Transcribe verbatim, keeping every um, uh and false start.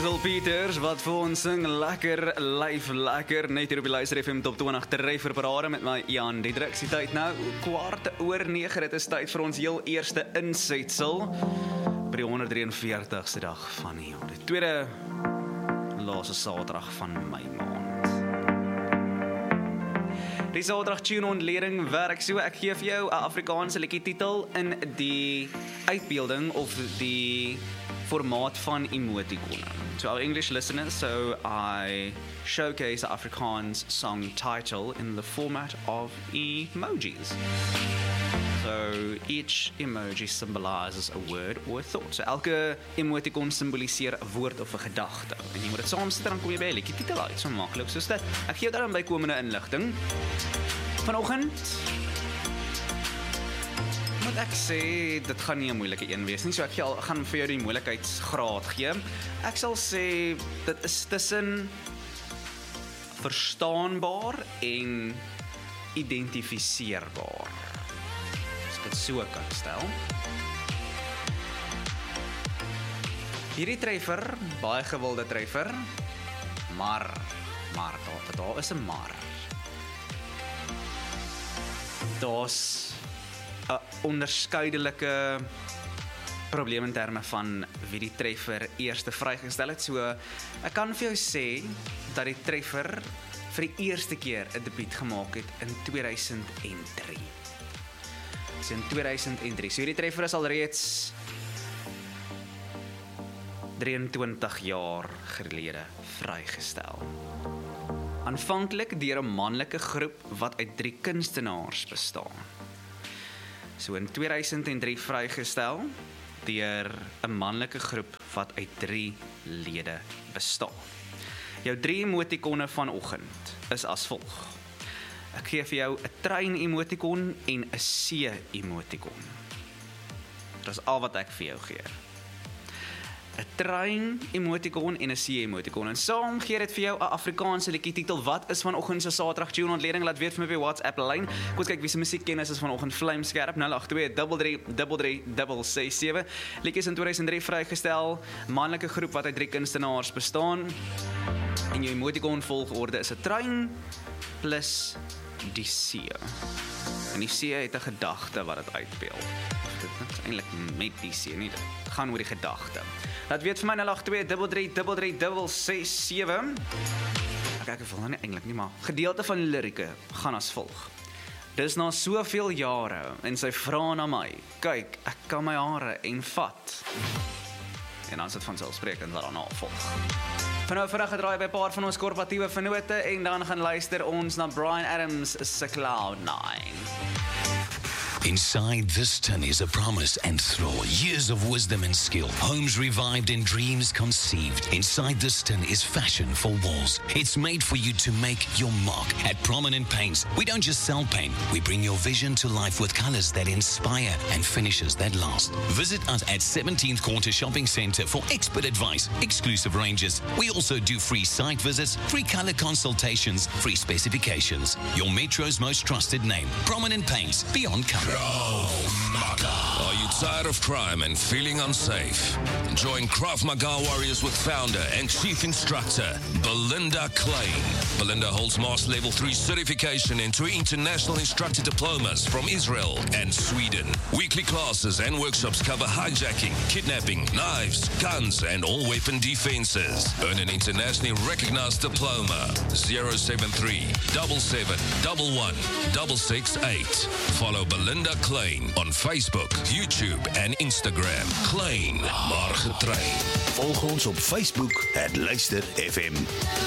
Hazel Peters, wat vir ons sing, lekker, live, lekker, net hier op die Luister F M Top twintig treffer parade met my Jan Diedriks. Die tyd nou, kwart oor nege, dit is tyd vir ons heel eerste insetsel, by die honderd drieënveertigste dag van die jaar, die tweede laaste saterdag van my maand. Die saterdag tune ontleding werk so, ek gee vir jou 'n Afrikaanse liedjie titel in die uitbeelding of die formaat van emoticon. To our English listeners, so I showcase the Afrikaans song title in the format of emojis. So each emoji symbolizes a word or a thought. So elke emoticon symboliseer 'n woord of 'n gedagte. En jy moet dit saamsit en dan kom jy by 'n liedjie titel uit, so maklik soos dit. Ek gee jou dan bykomende inligting. Vanoggend moet ek sê, dit gaan nie 'n moeilike een wees nie, so ek gee, gaan vir jou die moeilikheidsgraad gee. Ek sal sê, dit is tussen verstaanbaar en identifiseerbaar. As ek dit so kan stel. Hierdie treffer, baie gewilde treffer, maar, maar, daar, daar is 'n maar. Daar's 'n onderskeidelike probleem in terme van wie die treffer eerste vrygestel het. So, ek kan vir jou sê dat die treffer vir die eerste keer 'n debuut gemaak het in tweeduisend drie. So in tweeduisend drie. So hierdie treffer is al reeds drieëntwintig jaar gelede vrygestel. Aanvanklik deur 'n manlike groep wat uit drie kunstenaars bestaan. So in tweeduisend drie vrygestel deur 'n manlike groep wat uit drie lede bestaan. Jou drie emotikone vanoggend is as volg. Ek gee vir jou 'n trein emotikon en 'n see emotikon. Dit is al wat ek vir jou gee. 'n trein emotikon en 'n see emotikon. En saam gee dit vir jou 'n Afrikaanse liedjie titel. Wat is vanoggend se Saterdag tune ontleding? Laat weet vir my by WhatsApp lyn. Kom ons kyk wie se musiekkennis is vanoggend vlamskerp. nul agt twee drie drie drie drie drie ses sewe. Liedjies in tweeduisend drie vrygestel. Manlike groep wat uit drie kunstenaars bestaan. En jou emotikon volgorde is 'n trein plus die see. En die see het 'n gedagte wat dit uitbeeld. Dit is eintlik met die see nie. Dit gaan oor die gedagte. Laat weet vir my nul agt twee drie drie drie drie drie ses sewe. Ek kyk of wil nie eintlik nie, maar gedeelte van die lirieke gaan as volg. Dis na soveel jare en sy vra na my. Kyk, ek kan my hare en vat. En dan is dit vanselfsprekend wat daarna volg. Van nou vinnig gedraai by 'n paar van ons korporatiewe vennote en dan gaan luister ons na Bryan Adams se Cloud nine. Inside this tin is a promise and throw, years of wisdom and skill, homes revived and dreams conceived. Inside this tin is fashion for walls. It's made for you to make your mark. At Prominent Paints, we don't just sell paint, we bring your vision to life with colors that inspire and finishes that last. Visit us at seventeenth Quarter Shopping Centre for expert advice, exclusive ranges. We also do free site visits, free color consultations, free specifications. Your Metro's most trusted name, Prominent Paints, beyond color. Krav Maga. Are you tired of crime and feeling unsafe? Join Krav Maga Warriors with founder and chief instructor Belinda Klein. Belinda holds Master Level three certification and two international instructor diplomas from Israel and Sweden. Weekly classes and workshops cover hijacking, kidnapping, knives, guns, and all weapon defenses. Earn an internationally recognized diploma. zero seven three seven seven one one six six eight. Follow Belinda Klein on Facebook, YouTube en Instagram. Klein, maar getrain. Volg ons op Facebook, het Luister F M.